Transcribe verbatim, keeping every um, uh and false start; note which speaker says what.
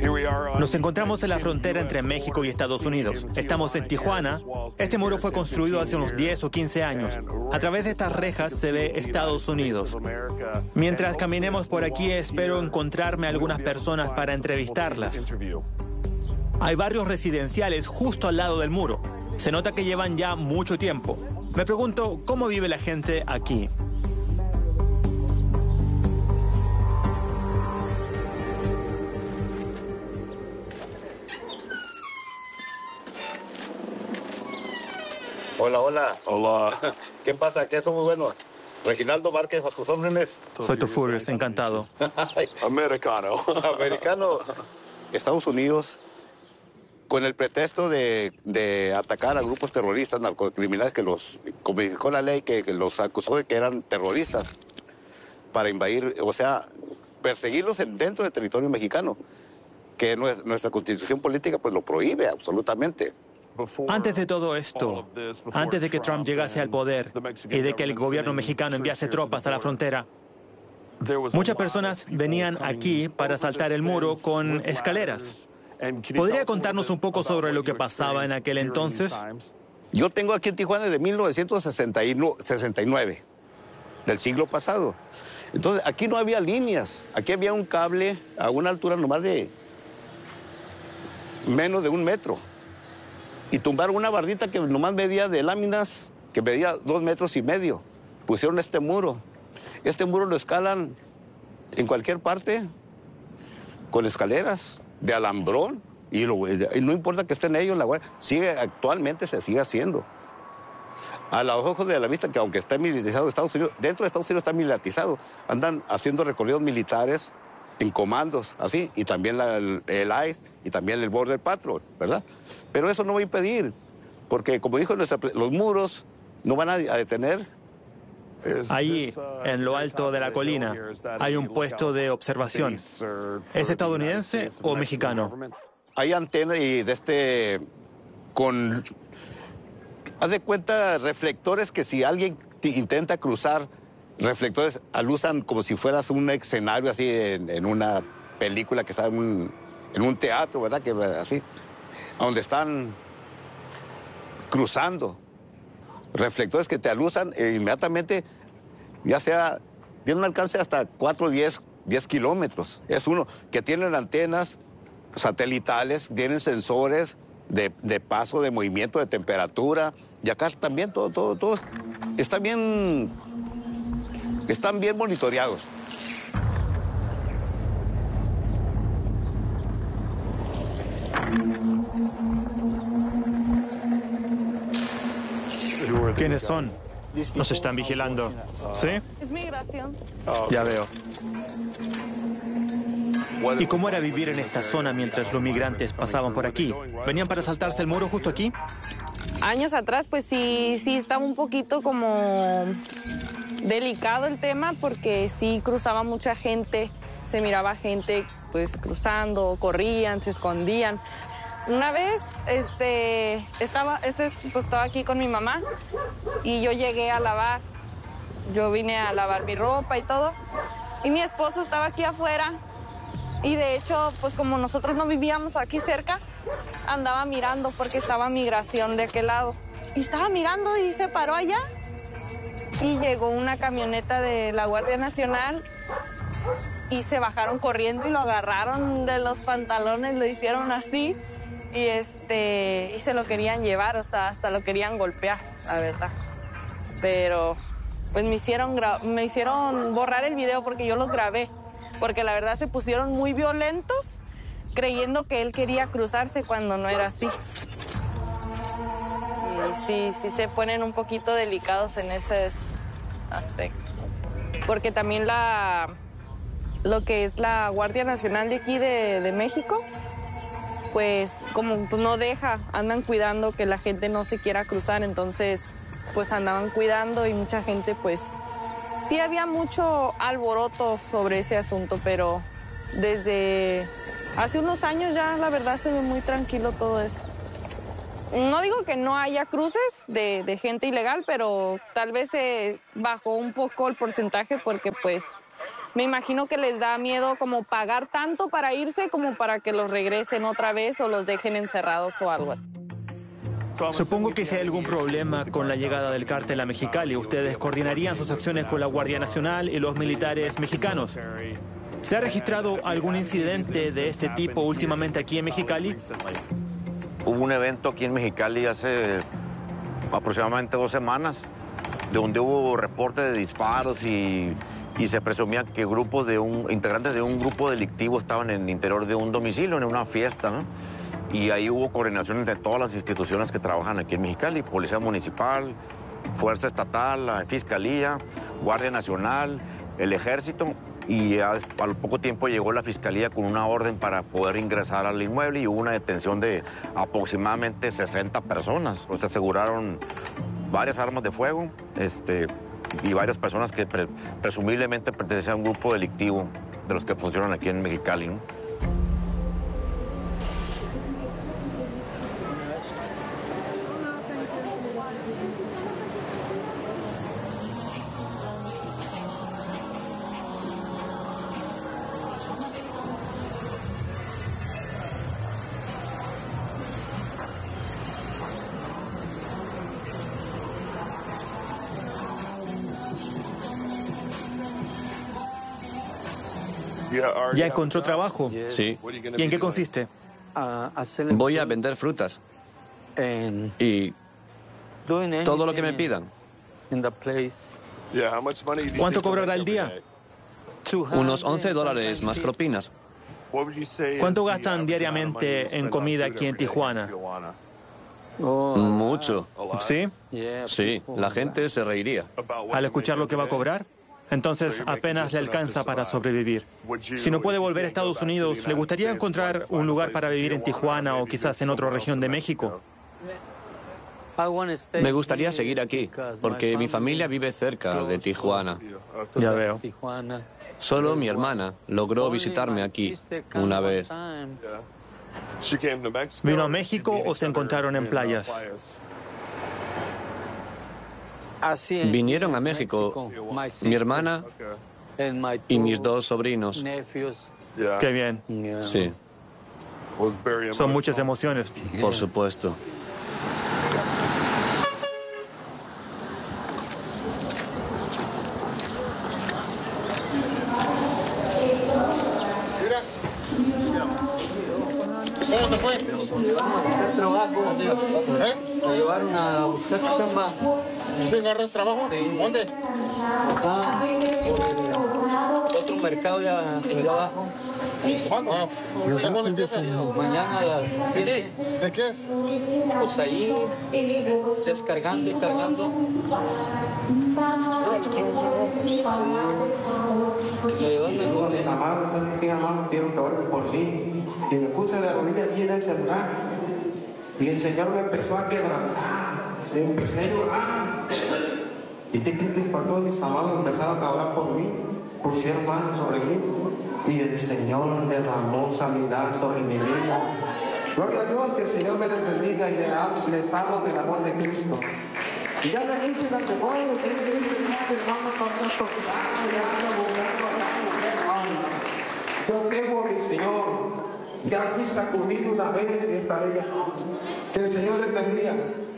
Speaker 1: Nos encontramos en la frontera entre México y Estados Unidos. Estamos en Tijuana. Este muro fue construido hace unos diez o quince años. A través de estas rejas se ve Estados Unidos. Mientras caminemos por aquí, espero encontrarme algunas personas para entrevistarlas. Hay barrios residenciales justo al lado del muro. Se nota que llevan ya mucho tiempo. Me pregunto, ¿cómo vive la gente aquí?
Speaker 2: Hola, hola.
Speaker 3: Hola.
Speaker 2: ¿Qué pasa? ¿Qué somos buenos? Reginaldo Márquez, a tus órdenes.
Speaker 1: Soy tu Furious, encantado.
Speaker 3: Americano.
Speaker 2: Americano. Estados Unidos, con el pretexto de, de atacar a grupos terroristas, narcocriminales, que los codificó la ley, que, que los acusó de que eran terroristas, para invadir, o sea, perseguirlos en, dentro del territorio mexicano, que nuestra constitución política pues lo prohíbe absolutamente.
Speaker 1: Antes de todo esto, antes de que Trump llegase al poder y de que el gobierno mexicano enviase tropas a la frontera, muchas personas venían aquí para saltar el muro con escaleras. ¿Podría contarnos un poco sobre lo que pasaba en aquel entonces?
Speaker 2: Yo tengo aquí en Tijuana de mil novecientos sesenta y nueve, del siglo pasado. Entonces, aquí no había líneas. Aquí había un cable a una altura nomás de menos de un metro. Y tumbaron una bardita que nomás medía de láminas, que medía dos metros y medio. Pusieron este muro. Este muro lo escalan en cualquier parte, con escaleras de alambrón. Y, lo, y no importa que estén ellos, la guardia, sigue, actualmente se sigue haciendo. A los ojos de la vista, que aunque está militarizado Estados Unidos, dentro de Estados Unidos está militarizado. Andan haciendo recorridos militares en comandos, así, y también la, el, el I C E y también el Border Patrol, ¿verdad? Pero eso no va a impedir, porque como dijo nuestra, los muros no van a, a detener.
Speaker 1: Ahí, en lo alto de la colina, hay un puesto de observación. ¿Es estadounidense o mexicano?
Speaker 2: Hay antenas y de este, con, haz de cuenta, reflectores que si alguien intenta cruzar, reflectores alusan como si fueras un escenario así en, en una película que está en un, en un teatro, ¿verdad? Que así, donde están cruzando. Reflectores que te alusan e inmediatamente, ya sea, tiene un alcance hasta cuatro o diez kilómetros. Es uno que tienen antenas satelitales, tienen sensores de, de paso, de movimiento, de temperatura. Y acá también todo, todo, todo está bien. Están bien monitoreados.
Speaker 1: ¿Quiénes son?
Speaker 4: Nos están vigilando.
Speaker 1: ¿Sí?
Speaker 5: Es migración.
Speaker 1: Ya veo. ¿Y cómo era vivir en esta zona mientras los migrantes pasaban por aquí? ¿Venían para saltarse el muro justo aquí?
Speaker 5: Años atrás, pues sí, sí estaba un poquito como delicado el tema porque sí cruzaba mucha gente, se miraba gente pues cruzando, corrían, se escondían. Una vez este, estaba, este, pues, estaba aquí con mi mamá y yo llegué a lavar, yo vine a lavar mi ropa y todo y mi esposo estaba aquí afuera y de hecho pues como nosotros no vivíamos aquí cerca, andaba mirando porque estaba migración de aquel lado y estaba mirando y se paró allá. Y llegó una camioneta de la Guardia Nacional y se bajaron corriendo y lo agarraron de los pantalones, lo hicieron así y este y se lo querían llevar, hasta, hasta lo querían golpear, la verdad. Pero pues me hicieron, me hicieron borrar el video porque yo los grabé, porque la verdad se pusieron muy violentos creyendo que él quería cruzarse cuando no era así. Y sí, sí se ponen un poquito delicados en ese aspecto. Porque también la, lo que es la Guardia Nacional de aquí de, de México, pues como pues no deja, andan cuidando que la gente no se quiera cruzar, entonces pues andaban cuidando y mucha gente pues sí había mucho alboroto sobre ese asunto, pero desde hace unos años ya la verdad se ve muy tranquilo todo eso. No digo que no haya cruces de, de gente ilegal, pero tal vez se bajó un poco el porcentaje porque pues me imagino que les da miedo como pagar tanto para irse como para que los regresen otra vez o los dejen encerrados o algo así.
Speaker 1: Supongo que si hay algún problema con la llegada del cártel a Mexicali, ustedes coordinarían sus acciones con la Guardia Nacional y los militares mexicanos. ¿Se ha registrado algún incidente de este tipo últimamente aquí en Mexicali?
Speaker 6: Hubo un evento aquí en Mexicali hace aproximadamente dos semanas, donde hubo reporte de disparos y, y se presumía que grupos de un, integrantes de un grupo delictivo estaban en el interior de un domicilio, en una fiesta, ¿no? Y ahí hubo coordinación entre todas las instituciones que trabajan aquí en Mexicali, Policía Municipal, Fuerza Estatal, la Fiscalía, Guardia Nacional, el Ejército, y a, a poco tiempo llegó la Fiscalía con una orden para poder ingresar al inmueble y hubo una detención de aproximadamente sesenta personas. O sea, aseguraron varias armas de fuego este, y varias personas que pre, presumiblemente pertenecían a un grupo delictivo de los que funcionan aquí en Mexicali, ¿no?
Speaker 1: ¿Ya encontró trabajo?
Speaker 7: Sí.
Speaker 1: ¿Y en qué consiste?
Speaker 7: Voy a vender frutas y todo lo que me pidan.
Speaker 1: ¿Cuánto cobrará al día?
Speaker 7: Unos once dólares más propinas.
Speaker 1: ¿Cuánto gastan diariamente en comida aquí en Tijuana?
Speaker 7: Mucho.
Speaker 1: ¿Sí?
Speaker 7: Sí, la gente se reiría.
Speaker 1: Al escuchar lo que va a cobrar, entonces apenas le alcanza para sobrevivir. Si no puede volver a Estados Unidos, ¿le gustaría encontrar un lugar para vivir en Tijuana o quizás en otra región de México?
Speaker 7: Me gustaría seguir aquí, porque mi familia vive cerca de Tijuana.
Speaker 1: Ya veo.
Speaker 7: Solo mi hermana logró visitarme aquí una vez.
Speaker 1: ¿Vino a México o se encontraron en playas?
Speaker 7: Vinieron a México mi hermana y mis dos sobrinos.
Speaker 1: Qué bien.
Speaker 7: Sí,
Speaker 1: Son muchas emociones.
Speaker 7: por supuesto.
Speaker 8: ¿Cómo te fue? ¿Eh?
Speaker 9: Me llevaron a buscar chamba.
Speaker 8: ¿Sí agarras trabajo?
Speaker 9: Sí.
Speaker 8: ¿Dónde?
Speaker 9: Acá, por otro mercado ya, allá abajo.
Speaker 8: ¿Cuándo? Ah, ¿cuándo empiezas?
Speaker 9: Mañana a las siete.
Speaker 8: ¿De qué es?
Speaker 9: Pues ahí, descargando y cargando.
Speaker 10: Mis amados, mis amados, quiero que oren por mí. Y me puse de rodillas aquí en este lugar. Y el Señor me empezó a quebrantar. Me empecé a llorar. Y te quiero para todos mis amados empezaron a orar por mí, pusieron manos sobre mí. Y el Señor derramó sanidad sobre mi vida. Gloria a Dios, que el Señor me les bendiga y les hablo del amor de Cristo. Y ya la gente la que voy, hermano, yo tengo mi Señor, que aquí sacudido una vez y estaré. Que el Señor les bendiga.